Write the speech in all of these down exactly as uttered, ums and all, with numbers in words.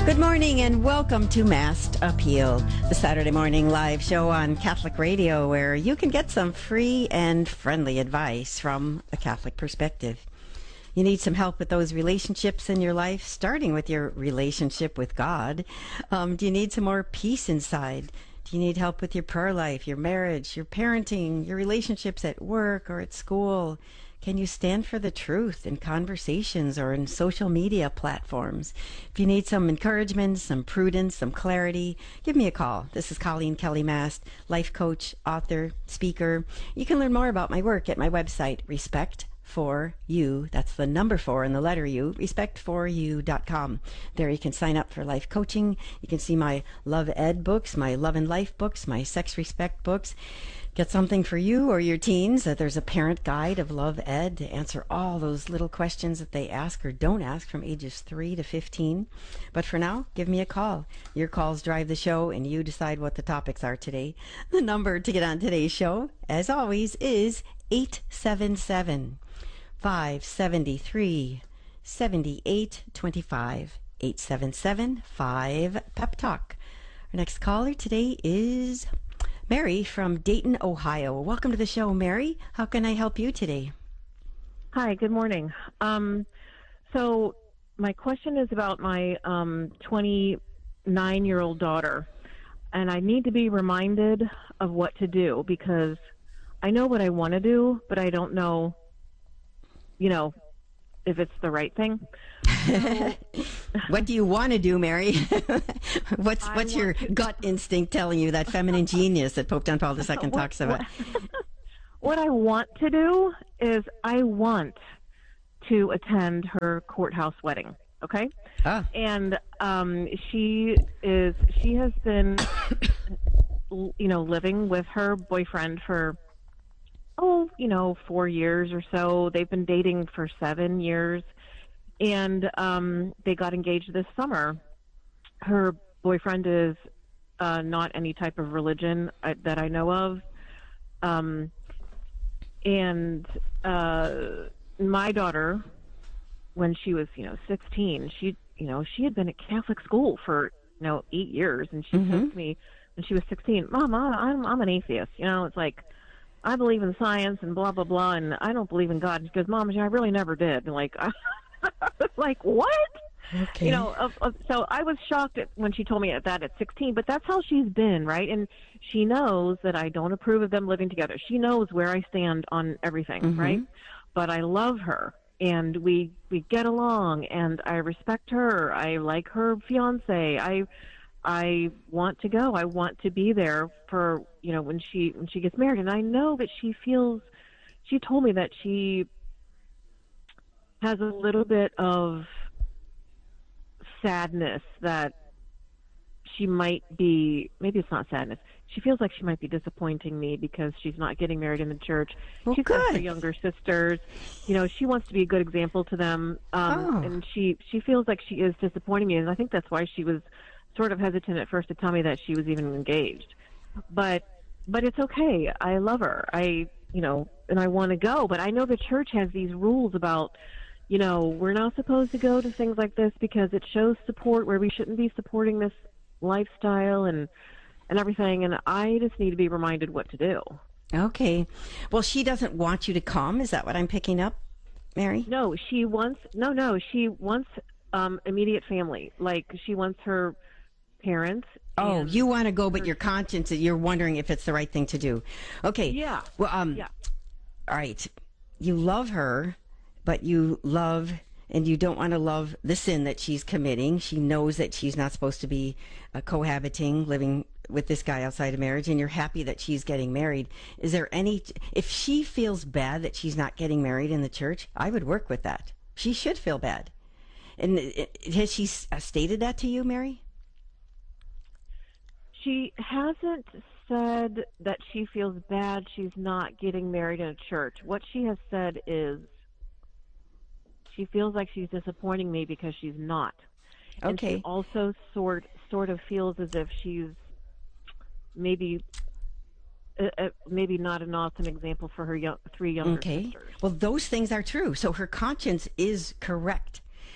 Good morning and welcome to Masked Appeal, the Saturday morning live show on Catholic Radio where you can get some free and friendly advice from a Catholic perspective. You need some help with those relationships in your life, starting with your relationship with God. Um, do you need some more peace inside? Do you need help with your prayer life, your marriage, your parenting, your relationships at work or at school? Can you stand for the truth in conversations or in social media platforms? If you need some encouragement, some prudence, some clarity, give me a call. This is Colleen Kelly Mast, life coach, author, speaker. You can learn more about my work at my website, Respect for You. That's the number four and the letter U, respect for you dot com. There you can sign up for life coaching. You can see my Love Ed books, my Love and Life books, my Sex Respect books. Get something for you or your teens. That there's a parent guide of Love Ed to answer all those little questions that they ask or don't ask from ages three to fifteen. But for now, give me a call. Your calls drive the show and you decide what the topics are today. The number to get on today's show, as always, is eight seven seven, five seven three, seven eight two five. eight seven seven, five, pep talk. Our next caller today is Mary from Dayton, Ohio. Welcome to the show, Mary. How can I help you today? Hi, good morning. Um, so my question is about my um, twenty-nine-year-old daughter, and I need to be reminded of what to do because I know what I want to do, but I don't know, you know, if it's the right thing. What do you want to do, Mary? what's I what's your to... gut instinct telling you, that feminine genius that Pope John Paul the Second what, talks about? What, what I want to do is I want to attend her courthouse wedding, okay? Ah. And um, she is she has been, you know, living with her boyfriend for, oh, you know, four years or so. They've been dating for seven years. And um, they got engaged this summer. Her boyfriend is uh, not any type of religion uh, that I know of. Um, and uh, my daughter, when she was, you know, sixteen, she, you know, she had been at Catholic school for, you know, eight years. And she mm-hmm. said to me when she was sixteen, Mom, I'm, I'm an atheist. You know, it's like, I believe in science and blah, blah, blah. And I don't believe in God. She goes, Mom, I really never did. And like, I like, what? Okay. You know, uh, uh, so I was shocked at, when she told me that at sixteen, but that's how she's been, right? And she knows that I don't approve of them living together. She knows where I stand on everything, mm-hmm. right? But I love her, and we we get along, and I respect her. I like her fiance. I I want to go. I want to be there for, you know, when she when she gets married. And I know that she feels. She told me that she has a little bit of sadness that she might be, maybe it's not sadness, she feels like she might be disappointing me because she's not getting married in the church. Well, she's good. got her younger sisters, you know, she wants to be a good example to them, um, oh. and she, she feels like she is disappointing me, and I think that's why she was sort of hesitant at first to tell me that she was even engaged. But, but it's okay. I love her. I, you know, and I want to go, but I know the church has these rules about, you know, we're not supposed to go to things like this because it shows support where we shouldn't be supporting this lifestyle and and everything. And I just need to be reminded what to do. Okay. Well, she doesn't want you to come. Is that what I'm picking up, Mary? No, she wants, no, no, she wants um, immediate family. Like, she wants her parents. Oh, you want to go, but your conscience, you're wondering if it's the right thing to do. Okay. Yeah. Well, um, yeah. All right. You love her, but you love and you don't want to love the sin that she's committing. She knows that she's not supposed to be uh, cohabiting, living with this guy outside of marriage, and you're happy that she's getting married. Is there any, if she feels bad that she's not getting married in the church, I would work with that. She should feel bad. And it, it, has she uh, stated that to you, Mary? She hasn't said that she feels bad she's not getting married in a church. What she has said is she feels like she's disappointing me because she's not. Okay. And she also sort sort of feels as if she's maybe uh, uh, maybe not an awesome example for her young, three younger okay. sisters. Well, those things are true. So her conscience is correct.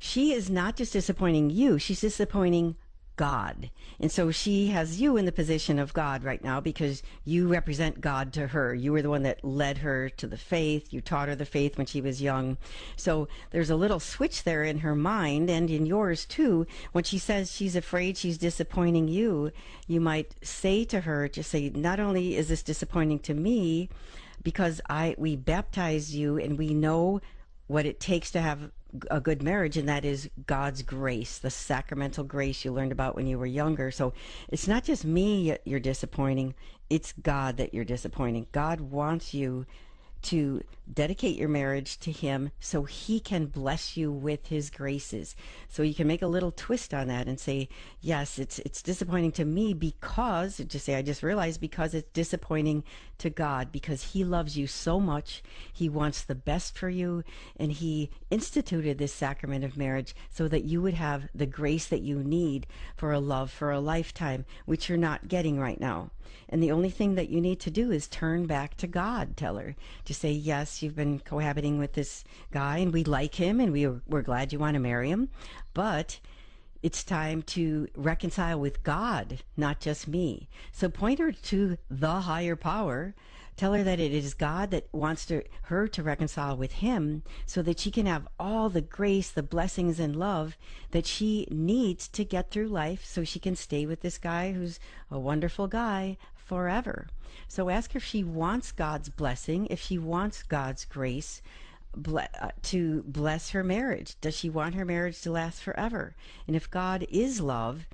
she is not just disappointing you, she's disappointing God. And so she has you in the position of God right now because you represent God to her. You were the one that led her to the faith. You taught her the faith when she was young. So there's a little switch there in her mind and in yours too. When she says she's afraid she's disappointing you, you might say to her, just say, not only is this disappointing to me, because I we baptized you and we know what it takes to have a good marriage, and that is God's grace, the sacramental grace you learned about when you were younger. So it's not just me you're disappointing, it's God that you're disappointing. God wants you to dedicate your marriage to him so he can bless you with his graces. So you can make a little twist on that and say, yes, it's it's disappointing to me because, just say, I just realized because it's disappointing to God, because he loves you so much. He wants the best for you, and he instituted this sacrament of marriage so that you would have the grace that you need for a love for a lifetime, which you're not getting right now. And the only thing that you need to do is turn back to God. Tell her to say, yes, you've been cohabiting with this guy and we like him and we are, we're glad you want to marry him, but it's time to reconcile with God, not just me. So point her to the higher power. Tell her that it is God that wants to, her to reconcile with him so that she can have all the grace, the blessings, and love that she needs to get through life so she can stay with this guy who's a wonderful guy forever. So ask her if she wants God's blessing, if she wants God's grace ble- uh, to bless her marriage. Does she want her marriage to last forever? And if God is love,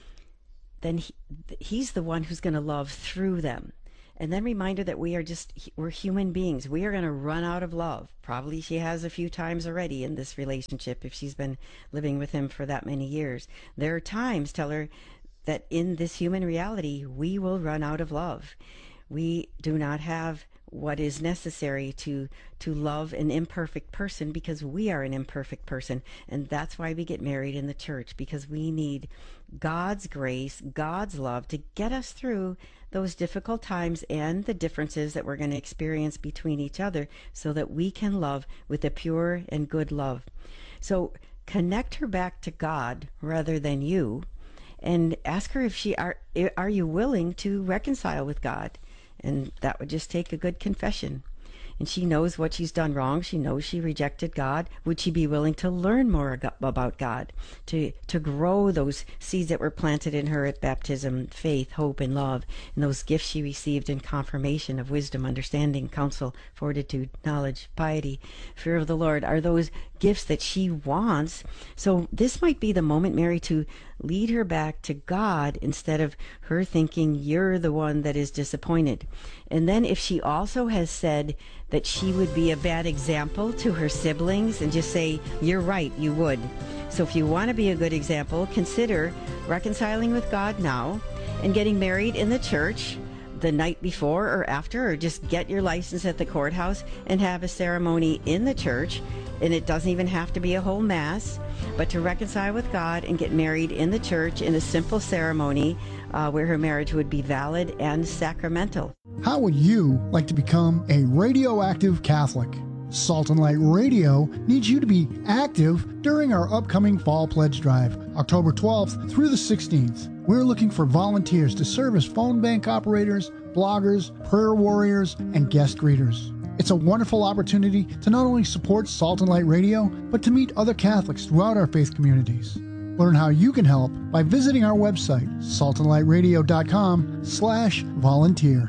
then he, he's the one who's going to love through them. And then remind her that we are just, we're human beings. We are going to run out of love. Probably she has a few times already in this relationship if she's been living with him for that many years. There are times, tell her, that in this human reality, we will run out of love. We do not have what is necessary to to love an imperfect person because we are an imperfect person. And that's why we get married in the church, because we need God's grace, God's love to get us through those difficult times and the differences that we're going to experience between each other so that we can love with a pure and good love. So connect her back to God rather than you, and ask her if she are are you willing to reconcile with God. And that would just take a good confession. And she knows what she's done wrong. She knows she rejected God. Would she be willing to learn more about God, to to grow those seeds that were planted in her at baptism, faith, hope, and love, and those gifts she received in confirmation of wisdom, understanding, counsel, fortitude, knowledge, piety, fear of the Lord, are those gifts that she wants. So this might be the moment, Mary, to lead her back to God instead of her thinking you're the one that is disappointed. And then if she also has said that she would be a bad example to her siblings, and just say, you're right, you would. So if you want to be a good example, consider reconciling with God now and getting married in the church the night before or after, or just get your license at the courthouse and have a ceremony in the church. And it doesn't even have to be a whole mass, but to reconcile with God and get married in the church in a simple ceremony uh, where her marriage would be valid and sacramental. How would you like to become a radioactive Catholic? Salt and Light Radio needs you to be active during our upcoming Fall Pledge Drive, October twelfth through the sixteenth. We're looking for volunteers to serve as phone bank operators, bloggers, prayer warriors, and guest readers. It's a wonderful opportunity to not only support Salt and Light Radio, but to meet other Catholics throughout our faith communities. Learn how you can help by visiting our website, salt and light radio dot com slash volunteer.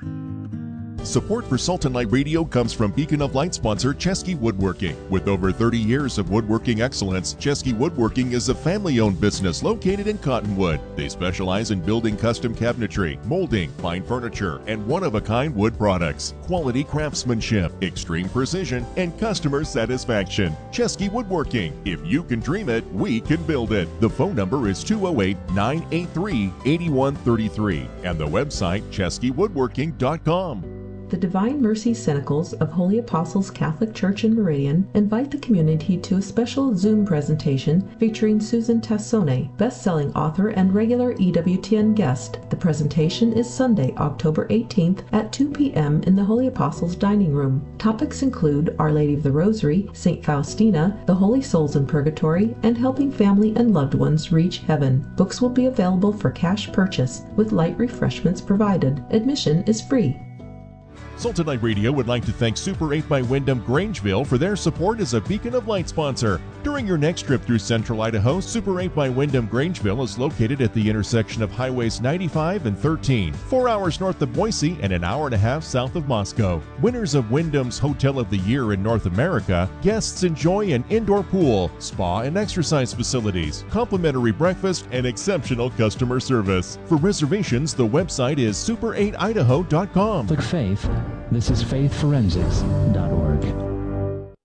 Support for Salt and Light Radio comes from Beacon of Light sponsor Chesky Woodworking. With over thirty years of woodworking excellence, Chesky Woodworking is a family-owned business located in Cottonwood. They specialize in building custom cabinetry, molding, fine furniture, and one-of-a-kind wood products. Quality craftsmanship, extreme precision, and customer satisfaction. Chesky Woodworking. If you can dream it, we can build it. The phone number is two oh eight, nine eight three, eight one three three and the website chesky woodworking dot com. The Divine Mercy Cenicals of Holy Apostles Catholic Church in Meridian invite the community to a special Zoom presentation featuring Susan Tassone, best-selling author and regular E W T N guest. The presentation is Sunday, October eighteenth at two p.m. in the Holy Apostles Dining Room. Topics include Our Lady of the Rosary, Saint Faustina, the Holy Souls in Purgatory, and helping family and loved ones reach heaven. Books will be available for cash purchase, with light refreshments provided. Admission is free. Sultan Light Radio would like to thank Super eight by Wyndham Grangeville for their support as a Beacon of Light sponsor. During your next trip through Central Idaho, Super eight by Wyndham Grangeville is located at the intersection of Highways ninety-five and thirteen, four hours north of Boise and an hour and a half south of Moscow. Winners of Wyndham's Hotel of the Year in North America, guests enjoy an indoor pool, spa and exercise facilities, complimentary breakfast, and exceptional customer service. For reservations, the website is super eight idaho dot com. Catholic Faith. This is faith forensics dot org.